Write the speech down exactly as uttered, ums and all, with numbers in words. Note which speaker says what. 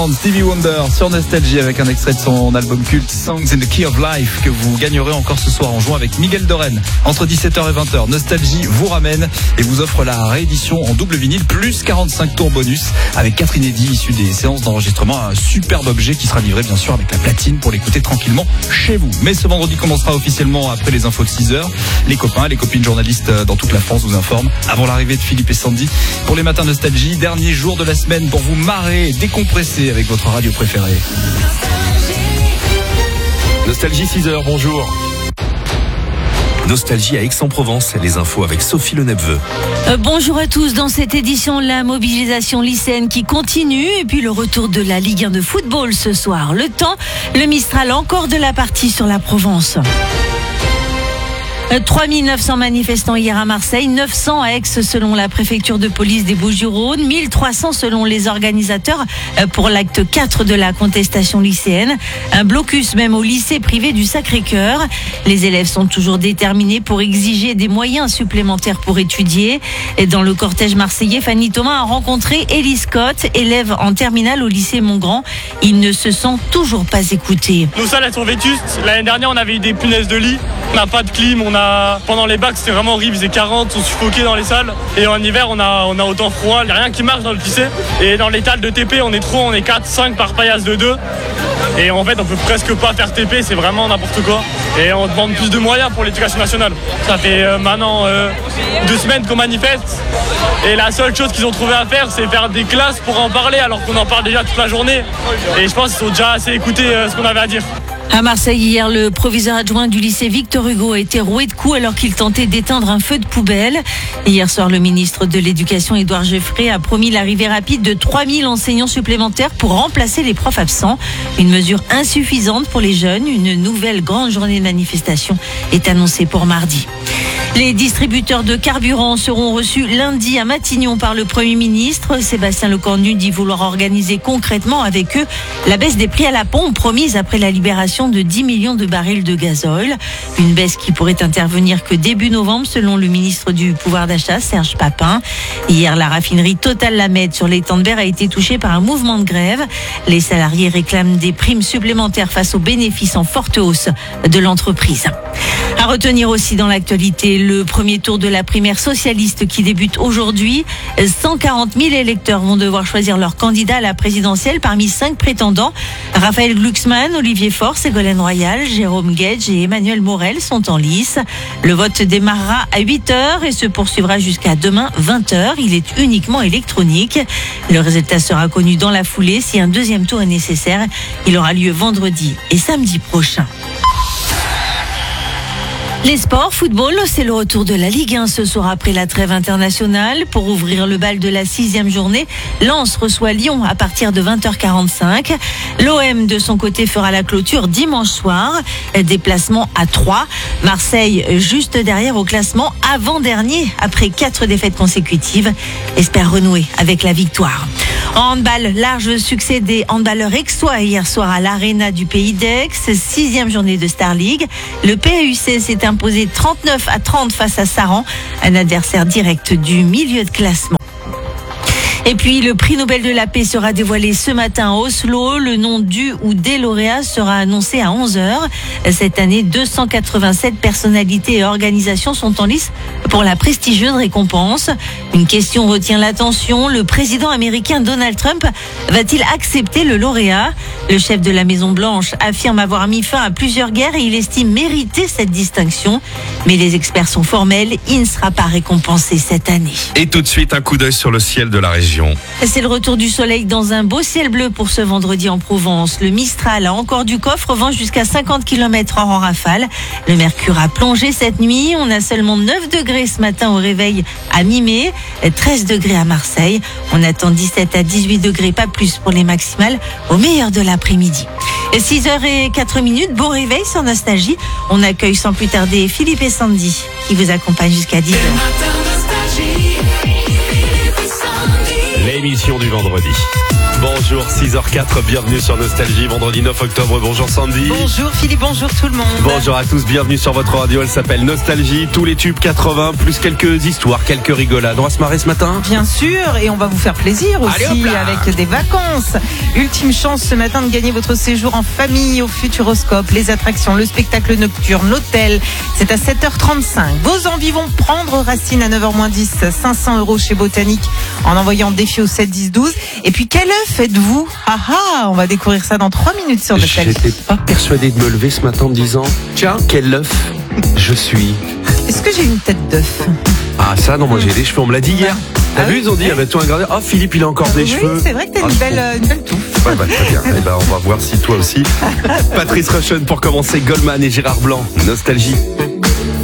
Speaker 1: Stevie Wonder sur Nostalgie avec un extrait de son album culte Songs in the Key of Life que vous gagnerez encore ce soir en jouant avec Miguel Doren entre dix-sept heures et vingt heures. Nostalgie vous ramène et vous offre la réédition en double vinyle plus quarante-cinq tours bonus avec quatre inédits issus des séances d'enregistrement. Un superbe objet qui sera livré bien sûr avec la platine pour l'écouter tranquillement chez vous. Mais ce vendredi commencera officiellement après les infos de six heures. Les copains, les copines journalistes dans toute la France vous informent avant l'arrivée de Philippe et Sandy pour les matins Nostalgie. Dernier jour de la semaine pour vous marrer et décompresser avec votre radio préférée.
Speaker 2: Nostalgie six heures, bonjour. Nostalgie à Aix-en-Provence, les infos avec Sophie Le Nepveu.
Speaker 3: Euh, bonjour à tous. Dans cette édition, la mobilisation lycéenne qui continue et puis le retour de la Ligue un de football ce soir. Le temps, le Mistral encore de la partie sur la Provence. trois mille neuf cents manifestants hier à Marseille, neuf cents à Aix selon la préfecture de police des Bouches-du-Rhône, mille trois cents selon les organisateurs pour l'acte quatre de la contestation lycéenne. Un blocus même au lycée privé du Sacré-Cœur. Les élèves sont toujours déterminés pour exiger des moyens supplémentaires pour étudier. Et dans le cortège marseillais, Fanny Thomas a rencontré Ellie Scott, élève en terminale au lycée Montgrand. Il ne se sent toujours pas écouté.
Speaker 4: Nos salles elles sont vétustes. L'année dernière, on avait eu des punaises de lit. On n'a pas de clim, on a pendant les bacs c'était vraiment horrible, il faisait quarante, on suffoquait dans les salles. Et en hiver on a, on a autant froid, il n'y a rien qui marche dans le lycée. Et dans les salles de T P on est trop, on est quatre, cinq par paillasse de deux. Et en fait on peut presque pas faire T P, c'est vraiment n'importe quoi. Et on demande plus de moyens pour l'éducation nationale. Ça fait euh, maintenant euh, deux semaines qu'on manifeste. Et la seule chose qu'ils ont trouvé à faire c'est faire des classes pour en parler alors qu'on en parle déjà toute la journée. Et je pense qu'ils ont déjà assez écouté euh, ce qu'on avait à dire.
Speaker 3: À Marseille, hier, le proviseur adjoint du lycée Victor Hugo a été roué de coups alors qu'il tentait d'éteindre un feu de poubelle. Hier soir, le ministre de l'Éducation, Édouard Geoffrey, a promis l'arrivée rapide de trois mille enseignants supplémentaires pour remplacer les profs absents. Une mesure insuffisante pour les jeunes. Une nouvelle grande journée de manifestation est annoncée pour mardi. Les distributeurs de carburant seront reçus lundi à Matignon par le Premier ministre. Sébastien Lecornu dit vouloir organiser concrètement avec eux la baisse des prix à la pompe promise après la libération de dix millions de barils de gazole. Une baisse qui pourrait intervenir que début novembre selon le ministre du pouvoir d'achat, Serge Papin. Hier, la raffinerie Total Lamède sur l'étang de Berre a été touchée par un mouvement de grève. Les salariés réclament des primes supplémentaires face aux bénéfices en forte hausse de l'entreprise. À retenir aussi dans l'actualité, le premier tour de la primaire socialiste qui débute aujourd'hui. cent quarante mille électeurs vont devoir choisir leur candidat à la présidentielle parmi cinq prétendants. Raphaël Glucksmann, Olivier Faure, Ségolène Royal, Jérôme Guedj et Emmanuel Morel sont en lice. Le vote démarrera à huit heures et se poursuivra jusqu'à demain vingt heures. Il est uniquement électronique. Le résultat sera connu dans la foulée. Si un deuxième tour est nécessaire, il aura lieu vendredi et samedi prochain. Les sports, football, c'est le retour de la Ligue un ce soir après la trêve internationale. Pour ouvrir le bal de la sixième journée, Lens reçoit Lyon à partir de vingt heures quarante-cinq. L'O M de son côté fera la clôture dimanche soir. Déplacement à Troyes. Marseille juste derrière au classement avant-dernier après quatre défaites consécutives. Espère renouer avec la victoire. En handball, large succès des handballeurs aixois hier soir à l'Arena du Pays d'Aix. Sixième journée de Star League. Le P A U C s'est imposé trente-neuf à trente face à Saran, un adversaire direct du milieu de classement. Et puis, le prix Nobel de la paix sera dévoilé ce matin à Oslo. Le nom du ou des lauréats sera annoncé à onze heures. Cette année, deux cent quatre-vingt-sept personnalités et organisations sont en lice pour la prestigieuse récompense. Une question retient l'attention. Le président américain Donald Trump va-t-il accepter le lauréat ? Le chef de la Maison-Blanche affirme avoir mis fin à plusieurs guerres et il estime mériter cette distinction. Mais les experts sont formels. Il ne sera pas récompensé cette année.
Speaker 2: Et tout de suite, un coup d'œil sur le ciel de la région.
Speaker 3: C'est le retour du soleil dans un beau ciel bleu pour ce vendredi en Provence. Le Mistral a encore du coffre, vent jusqu'à cinquante kilomètres heure en rafale. Le mercure a plongé cette nuit. On a seulement neuf degrés ce matin au réveil à mi-mai, treize degrés à Marseille. On attend dix-sept à dix-huit degrés, pas plus pour les maximales au meilleur de l'après-midi. six heures zéro quatre minutes, beau réveil sur Nostalgie. On accueille sans plus tarder Philippe et Sandy qui vous accompagnent jusqu'à dix heures.
Speaker 2: L'émission du vendredi. Bonjour, six heures quatre, bienvenue sur Nostalgie, vendredi neuf octobre. Bonjour Sandy.
Speaker 5: Bonjour Philippe, bonjour tout le monde.
Speaker 2: Bonjour à tous, bienvenue sur votre radio, elle s'appelle Nostalgie, tous les tubes quatre-vingts, plus quelques histoires, quelques rigolades. On va se marrer ce matin ?
Speaker 5: Bien sûr, et on va vous faire plaisir aussi.
Speaker 2: Allez, hop là.
Speaker 5: Avec des vacances. Ultime chance ce matin de gagner votre séjour en famille au Futuroscope, les attractions, le spectacle nocturne, l'hôtel. C'est à sept heures trente-cinq. Vos envies vont prendre racine à neuf heures moins dix, cinq cents euros chez Botanique en envoyant défi au sept dix douze. Et puis quel œuf êtes-vous ? Ah ah, on va découvrir ça dans trois minutes sur Nostalgie.
Speaker 2: J'étais pas persuadé de me lever ce matin en me disant tiens, quel œuf je suis.
Speaker 5: Est-ce que j'ai une tête d'œuf ?
Speaker 2: Ah ça non, moi j'ai des cheveux, on me l'a dit hier. T'as
Speaker 5: Ah
Speaker 2: vu,
Speaker 5: oui,
Speaker 2: ils ont dit, il y avait tout un gradé. Oh Philippe, il a encore des
Speaker 5: Oui,
Speaker 2: cheveux.
Speaker 5: c'est vrai que t'as
Speaker 2: Ah,
Speaker 5: une
Speaker 2: je
Speaker 5: belle,
Speaker 2: trouve-
Speaker 5: euh, une belle touffe.
Speaker 2: Ouais, bah, très bien. Eh ben, on va voir si toi aussi. Patrice Rushen pour commencer, Goldman et Gérard Blanc. Nostalgie.